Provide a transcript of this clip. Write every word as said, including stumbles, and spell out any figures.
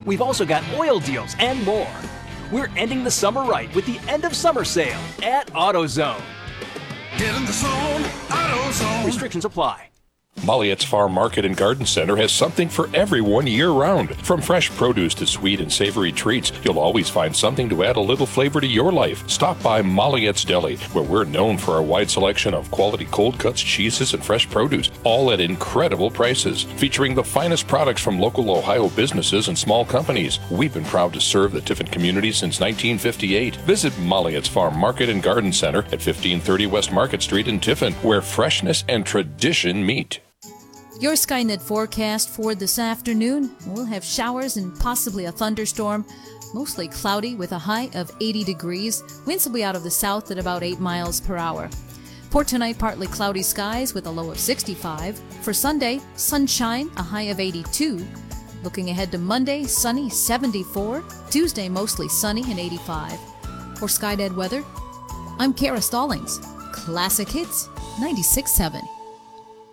We've also got oil deals and more. We're ending the summer right with the end of summer sale at AutoZone. Get in the zone, AutoZone. Restrictions apply. Molliette's Farm Market and Garden Center has something for everyone year-round. From fresh produce to sweet and savory treats, you'll always find something to add a little flavor to your life. Stop by Molliette's Deli, where we're known for our wide selection of quality cold cuts, cheeses, and fresh produce, all at incredible prices. Featuring the finest products from local Ohio businesses and small companies. We've been proud to serve the Tiffin community since nineteen fifty-eight. Visit Molliette's Farm Market and Garden Center at fifteen thirty West Market Street in Tiffin, where freshness and tradition meet. Your Skynet forecast for this afternoon, we'll have showers and possibly a thunderstorm. Mostly cloudy with a high of eighty degrees. Winds will be out of the south at about eight miles per hour. For tonight, partly cloudy skies with a low of sixty-five. For Sunday, sunshine, a high of eighty-two. Looking ahead to Monday, sunny, seventy-four. Tuesday, mostly sunny and eighty-five. For Skynet weather, I'm Kara Stallings. Classic Hits, ninety-six point seven.